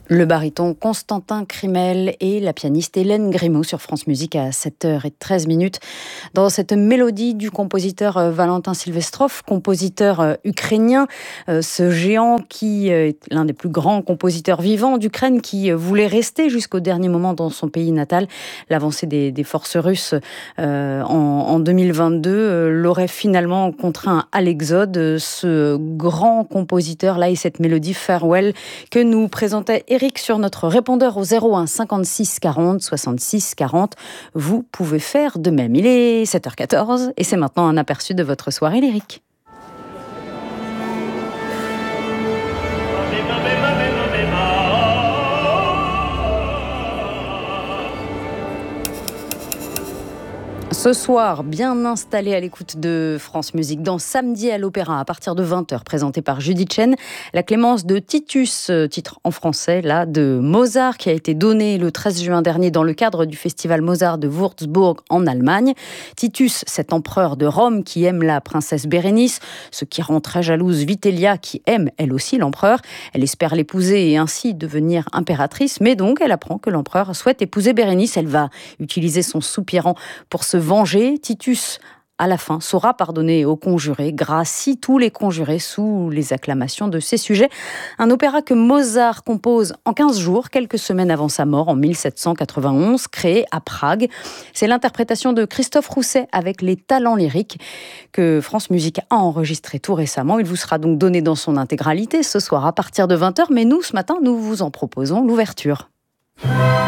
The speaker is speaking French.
Le baryton Constantin Crimel et la pianiste Hélène Grimaud sur France Musique à 7h13 dans cette mélodie du compositeur Valentin Silvestrov, compositeur ukrainien, ce géant qui est l'un des plus grands compositeurs vivants d'Ukraine, qui voulait rester jusqu'au dernier moment dans son pays natal. L'avancée des forces russes en 2022 l'aurait finalement contraint à l'exode. Ce grand compositeur là et cette mélodie Farewell que nous présentait Eric sur notre répondeur au 01 56 40 66 40. Vous pouvez faire de même. Il est 7h14 et c'est maintenant un aperçu de votre soirée, Eric. Ce soir, bien installé à l'écoute de France Musique, dans Samedi à l'Opéra, à partir de 20h, présenté par Judith Chen, la Clémence de Titus, titre en français, là, de Mozart, qui a été donné le 13 juin dernier dans le cadre du festival Mozart de Würzburg en Allemagne. Titus, cet empereur de Rome qui aime la princesse Bérénice, ce qui rend très jalouse Vitellia, qui aime elle aussi l'empereur. Elle espère l'épouser et ainsi devenir impératrice, mais donc elle apprend que l'empereur souhaite épouser Bérénice. Elle va utiliser son soupirant pour se venger. Titus, à la fin, saura pardonner aux conjurés, gracie tous les conjurés sous les acclamations de ses sujets. Un opéra que Mozart compose en 15 jours, quelques semaines avant sa mort, en 1791, créé à Prague. C'est l'interprétation de Christophe Rousset avec les talents lyriques que France Musique a enregistré tout récemment. Il vous sera donc donné dans son intégralité ce soir à partir de 20h, mais nous, ce matin, nous vous en proposons l'ouverture.